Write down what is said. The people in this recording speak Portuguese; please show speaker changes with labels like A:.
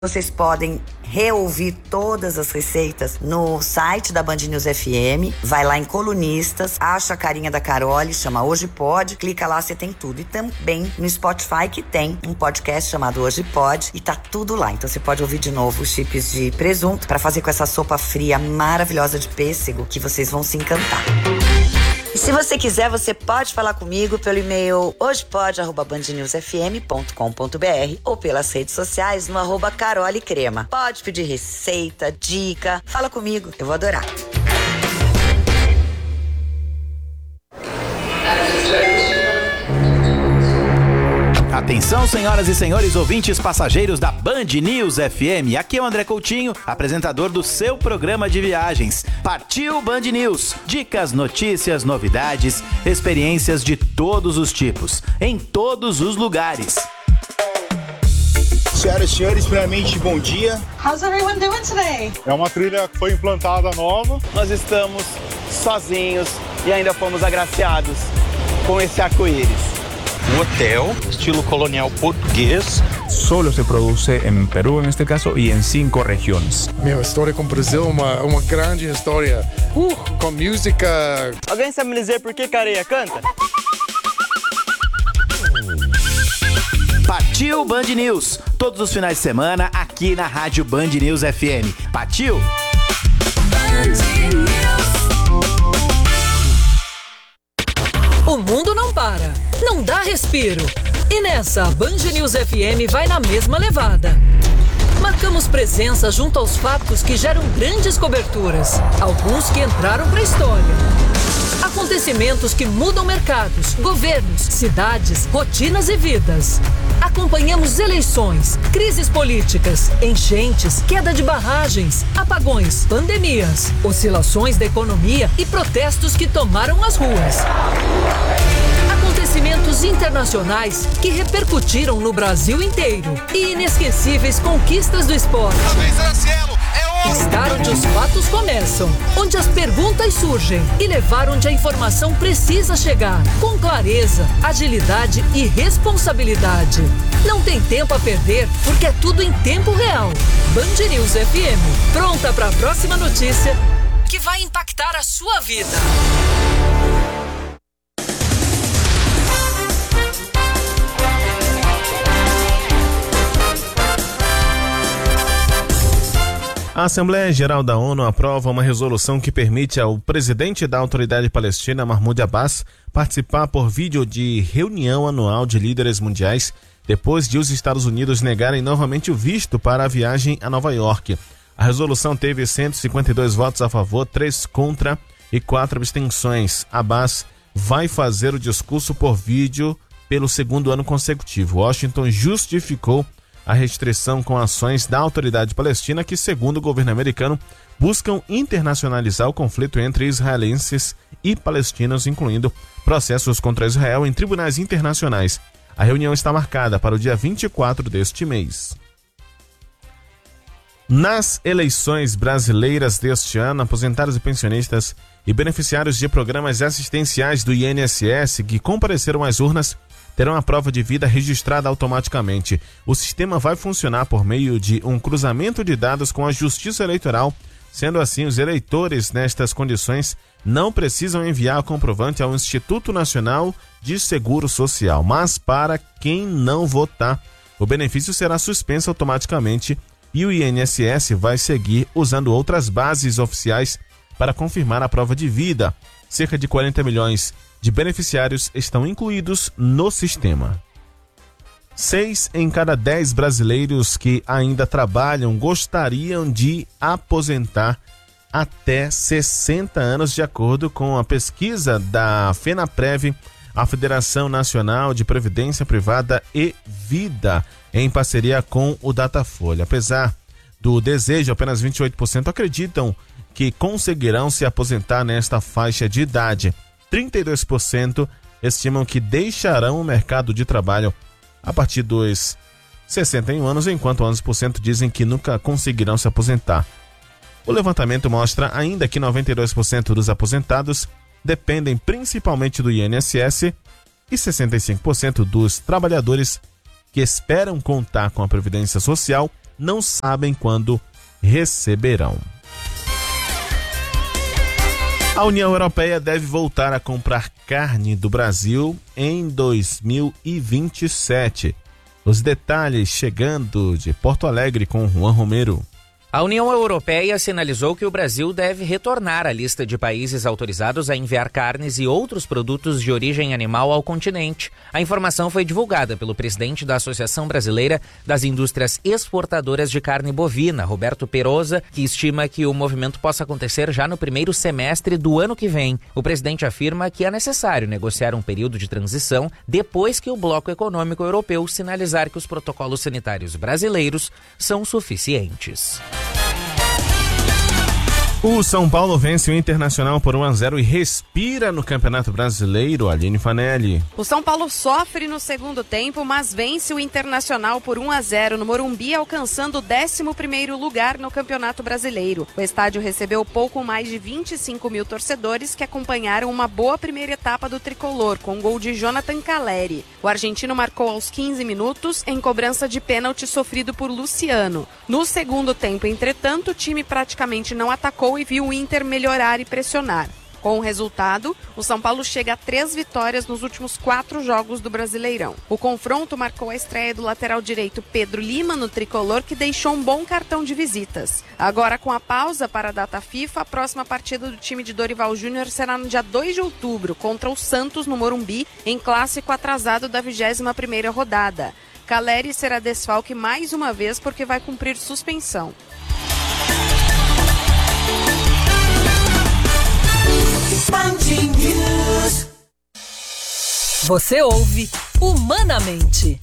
A: Vocês podem reouvir todas as receitas no site da Band News FM. Vai lá em colunistas, acha a carinha da Carole, chama Hoje Pode, clica lá, você tem tudo. E também no Spotify, que tem um podcast chamado Hoje Pode, e tá tudo lá. Então você pode ouvir de novo os chips de presunto para fazer com essa sopa fria maravilhosa de pêssego, que vocês vão se encantar. E se você quiser, você pode falar comigo pelo e-mail hojepode@bandnewsfm.com.br ou pelas redes sociais no @carolecrema. Pode pedir receita, dica, fala comigo, eu vou adorar.
B: Atenção, senhoras e senhores ouvintes passageiros da Band News FM. Aqui é o André Coutinho, apresentador do seu programa de viagens. Partiu Band News. Dicas, notícias, novidades, experiências de todos os tipos, em todos os lugares.
C: Senhoras e senhores, primeiramente, bom dia.
D: How's everyone doing today?
E: É uma trilha que foi implantada nova.
F: Nós estamos sozinhos e ainda fomos agraciados com esse arco-íris.
G: Un hotel, estilo colonial português.
H: Solo se produce en Perú, en este caso, y en 5 regiones.
E: Minha história com o Brasil é uma grande história. Com música.
F: Alguém sabe me dizer por que Careia canta?
B: Partiu Band News. Todos os finais de semana aqui na Rádio Band News FM. Partiu?
I: O mundo não para, não dá respiro. E nessa, a Band News FM vai na mesma levada. Marcamos presença junto aos fatos que geram grandes coberturas, alguns que entraram para a história. Acontecimentos que mudam mercados, governos, cidades, rotinas e vidas. Acompanhamos eleições, crises políticas, enchentes, queda de barragens, apagões, pandemias, oscilações da economia e protestos que tomaram as ruas. Acontecimentos internacionais que repercutiram no Brasil inteiro e inesquecíveis conquistas do esporte. Estar onde os fatos começam, onde as perguntas surgem e levar onde a informação precisa chegar, com clareza, agilidade e responsabilidade. Não tem tempo a perder, porque é tudo em tempo real. Band News FM, pronta para a próxima notícia que vai impactar a sua vida.
J: A Assembleia Geral da ONU aprova uma resolução que permite ao presidente da Autoridade Palestina, Mahmoud Abbas, participar por vídeo de reunião anual de líderes mundiais, depois de os Estados Unidos negarem novamente o visto para a viagem a Nova York. A resolução teve 152 votos a favor, 3 contra e 4 abstenções. Abbas vai fazer o discurso por vídeo pelo 2º ano consecutivo. Washington justificou a restrição com ações da Autoridade Palestina que, segundo o governo americano, buscam internacionalizar o conflito entre israelenses e palestinos, incluindo processos contra Israel em tribunais internacionais. A reunião está marcada para o dia 24 deste mês. Nas eleições brasileiras deste ano, aposentados e pensionistas e beneficiários de programas assistenciais do INSS que compareceram às urnas terão a prova de vida registrada automaticamente. O sistema vai funcionar por meio de um cruzamento de dados com a Justiça Eleitoral. Sendo assim, os eleitores nestas condições não precisam enviar o comprovante ao Instituto Nacional de Seguro Social. Mas para quem não votar, o benefício será suspenso automaticamente e o INSS vai seguir usando outras bases oficiais para confirmar a prova de vida. Cerca de 40 milhões de beneficiários estão incluídos no sistema. 6 em cada 10 brasileiros que ainda trabalham gostariam de aposentar até 60 anos, de acordo com a pesquisa da FENAPREV, a Federação Nacional de Previdência Privada e Vida, em parceria com o Datafolha. Apesar do desejo, apenas 28% acreditam que conseguirão se aposentar nesta faixa de idade. 32% estimam que deixarão o mercado de trabalho a partir dos 61 anos, enquanto 11% dizem que nunca conseguirão se aposentar. O levantamento mostra ainda que 92% dos aposentados dependem principalmente do INSS e 65% dos trabalhadores que esperam contar com a Previdência Social não sabem quando receberão. A União Europeia deve voltar a comprar carne do Brasil em 2027. Os detalhes chegando de Porto Alegre com Juan Romero.
K: A União Europeia sinalizou que o Brasil deve retornar à lista de países autorizados a enviar carnes e outros produtos de origem animal ao continente. A informação foi divulgada pelo presidente da Associação Brasileira das Indústrias Exportadoras de Carne Bovina, Roberto Perosa, que estima que o movimento possa acontecer já no primeiro semestre do ano que vem. O presidente afirma que é necessário negociar um período de transição depois que o Bloco Econômico Europeu sinalizar que os protocolos sanitários brasileiros são suficientes.
J: O São Paulo vence o Internacional por 1-0 e respira no Campeonato Brasileiro. Aline Fanelli.
L: O São Paulo sofre no segundo tempo, mas vence o Internacional por 1-0 no Morumbi, alcançando o 11º lugar no Campeonato Brasileiro. O estádio recebeu pouco mais de 25 mil torcedores que acompanharam uma boa primeira etapa do tricolor, com gol de Jonathan Calleri. O argentino marcou aos 15 minutos em cobrança de pênalti sofrido por Luciano. No segundo tempo, entretanto, o time praticamente não atacou e viu o Inter melhorar e pressionar. Com o resultado, o São Paulo chega a 3 vitórias nos últimos 4 jogos do Brasileirão. O confronto marcou a estreia do lateral direito Pedro Lima no tricolor, que deixou um bom cartão de visitas. Agora, com a pausa para a data FIFA, a próxima partida do time de Dorival Júnior será no dia 2 de outubro, contra o Santos no Morumbi, em clássico atrasado da 21ª rodada. Calleri será desfalque mais uma vez porque vai cumprir suspensão.
I: Você ouve Humanamente.